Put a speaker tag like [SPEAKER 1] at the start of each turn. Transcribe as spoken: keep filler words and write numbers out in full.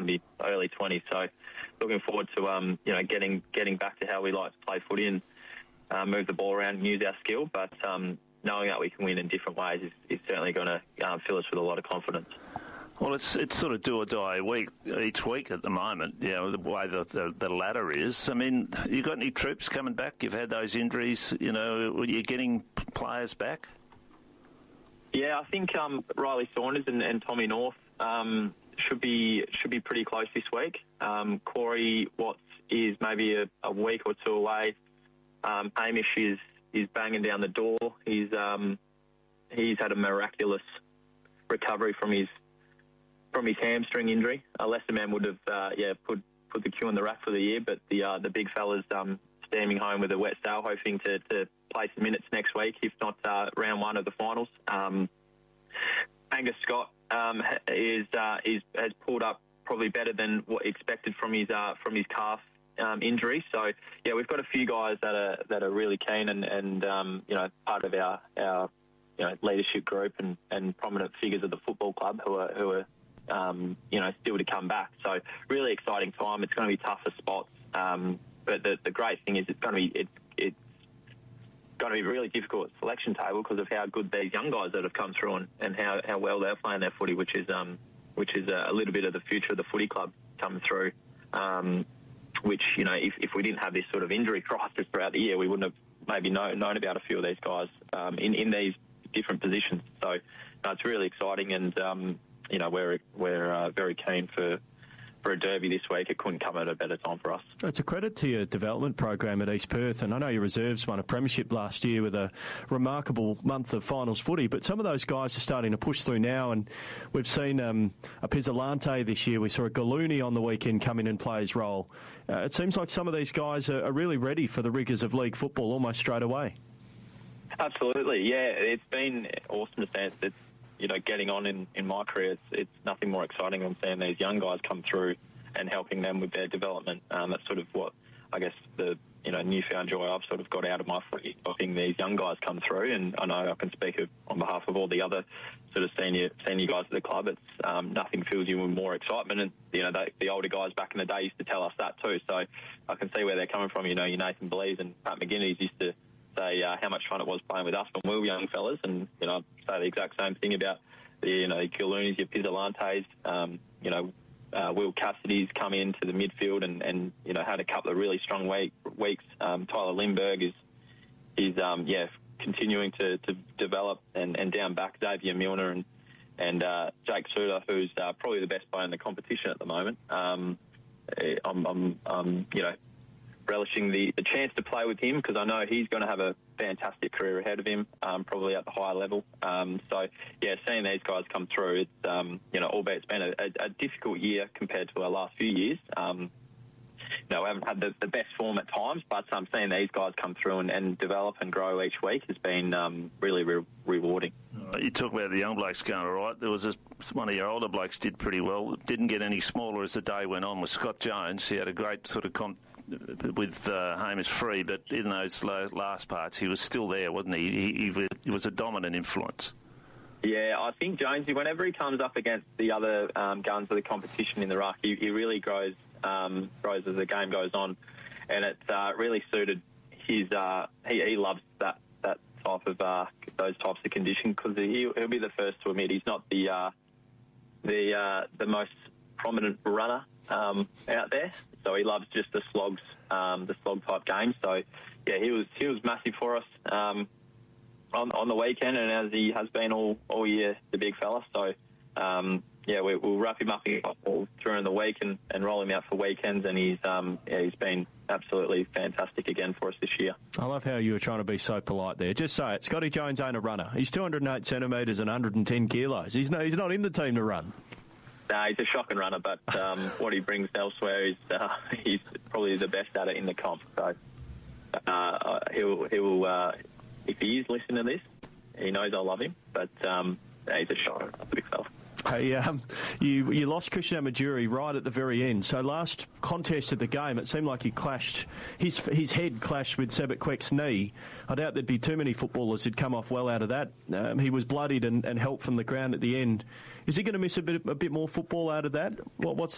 [SPEAKER 1] be early twenties. So looking forward to um, you know getting getting back to how we like to play footy and uh, move the ball around and use our skill. But um, knowing that we can win in different ways is, is certainly going to um, fill us with a lot of confidence.
[SPEAKER 2] Well, it's it's sort of do or die week each week at the moment, you know, the way the, the, the ladder is. I mean, you got any troops coming back? You've had those injuries, you know, you're getting players back?
[SPEAKER 1] Yeah, I think um, Riley Saunders and, and Tommy North um, should be should be pretty close this week. Um, Corey Watts is maybe a, a week or two away. Um, Hamish is, is banging down the door. He's um, he's had a miraculous recovery from his from his hamstring injury. Uh, Lester Man would have, uh, yeah, put put the queue in the rack for the year, but the uh, the big fella's um, steaming home with a wet sail, hoping to, to play some minutes next week, if not uh, round one of the finals. Um, Angus Scott um, is uh, is has pulled up probably better than what expected from his uh, from his calf um, injury. So yeah, we've got a few guys that are that are really keen and and um, you know part of our our you know leadership group and, and prominent figures of the football club who are who are. Um, you know, still to come back. So really exciting time. It's going to be tougher spots. Um, but the, the great thing is it's going to be it's, it's going to be a really difficult selection table because of how good these young guys that have come through and, and how, how well they're playing their footy, which is um, which is a, a little bit of the future of the footy club coming through. Um, which, you know, if, if we didn't have this sort of injury crisis throughout the year, we wouldn't have maybe know, known about a few of these guys um, in, in these different positions. So uh, it's really exciting and um, you know, we're we're uh, very keen for for a derby this week. It couldn't come at a better time for us.
[SPEAKER 3] It's a credit to your development program at East Perth, and I know your reserves won a premiership last year with a remarkable month of finals footy, but some of those guys are starting to push through now, and we've seen um, a Pizzolante this year. We saw a Gallooni on the weekend come in and play his role. Uh, it seems like some of these guys are, are really ready for the rigours of league football almost straight away.
[SPEAKER 1] Absolutely, yeah. It's been awesome to see it's you know, getting on in, in my career, it's, it's nothing more exciting than seeing these young guys come through and helping them with their development. Um, that's sort of what, I guess, the, you know, newfound joy I've sort of got out of my footy, helping these young guys come through. And I know I can speak of, on behalf of all the other sort of senior senior guys at the club. It's um, nothing fills you with more excitement. And, you know, they, the older guys back in the day used to tell us that too. So I can see where they're coming from. You know, your Nathan Blees and Pat McGinnis used to say uh, how much fun it was playing with us when we were young fellas. And, you know, I say the exact same thing about the, you know, Gilloonis, your Pizzolantes, um, you know, uh, Will Cassidy's come into the midfield and, and, you know, had a couple of really strong week, weeks. Um, Tyler Lindbergh is, is um, yeah, continuing to, to develop and, and down back Xavier Milner and, and uh, Jake Suter, who's uh, probably the best player in the competition at the moment. Um, I'm, I'm, I'm, you know, relishing the, the chance to play with him because I know he's going to have a fantastic career ahead of him, um, probably at the higher level. Um, so, yeah, seeing these guys come through, it's, um, you know, albeit it's been a, a, a difficult year compared to our last few years. Um, you know, we haven't had the, the best form at times, but um, seeing these guys come through and, and develop and grow each week has been um, really re- rewarding.
[SPEAKER 2] You talk about the young blokes going all right. There was this, one of your older blokes did pretty well. Didn't get any smaller as the day went on with Scott Jones. He had a great sort of comp with uh, Hamish Free, but in those last parts, he was still there, wasn't he? He, he, he was a dominant influence.
[SPEAKER 1] Yeah, I think Jonesy, whenever he comes up against the other um, guns of the competition in the ruck, he, he really grows um, grows as the game goes on, and it uh, really suited his. Uh, he, he loves that that type of uh, those types of conditions because he, he'll be the first to admit he's not the uh, the uh, the most prominent runner um, out there. So he loves just the slogs, um, the slog type game. So yeah, he was he was massive for us um, on on the weekend, and as he has been all, all year, the big fella. So um, yeah, we, we'll wrap him up all during the week and, and roll him out for weekends, and he's um, yeah, he's been absolutely fantastic again for us this year.
[SPEAKER 3] I love how you were trying to be so polite there. Just say it. Scotty Jones ain't a runner. He's two hundred eight centimetres and one hundred ten kilos. He's no, he's not in the team to run.
[SPEAKER 1] No, he's a shocking runner, but um, what he brings elsewhere is uh, he's probably the best at it in the comp. So uh, he'll, he'll uh, if he is listening to this, he knows I love him. But um, yeah, he's a shocker, a big fella.
[SPEAKER 3] Hey, um, you you lost Christian Amajuri right at the very end. So last contest of the game, it seemed like he clashed, his his head clashed with Sebek Quek's knee. I doubt there'd be too many footballers who'd come off well out of that. Um, he was bloodied and, and helped from the ground at the end. Is he going to miss a bit a bit more football out of that? What, what's